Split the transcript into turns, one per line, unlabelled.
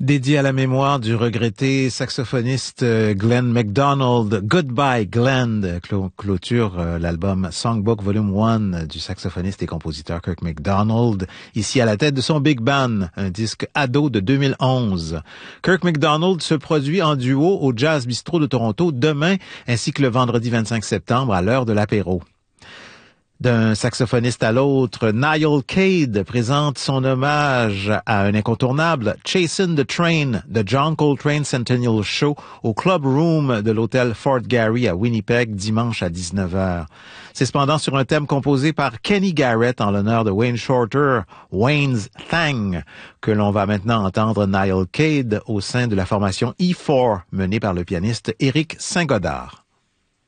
Dédié à la mémoire du regretté saxophoniste Glenn MacDonald, Goodbye Glenn clôture l'album Songbook Volume 1 du saxophoniste et compositeur Kirk MacDonald, ici à la tête de son Big Band, un disque ado de 2011. Kirk MacDonald se produit en duo au Jazz Bistro de Toronto demain ainsi que le vendredi 25 septembre à l'heure de l'apéro. D'un saxophoniste à l'autre, Niall Cade présente son hommage à un incontournable, Chasing the Train, The John Coltrane Centennial Show, au Club Room de l'hôtel Fort Garry à Winnipeg, dimanche à 19h. C'est cependant sur un thème composé par Kenny Garrett en l'honneur de Wayne Shorter, Wayne's Thang, que l'on va maintenant entendre Niall Cade au sein de la formation E4, menée par le pianiste Éric Saint-Godard.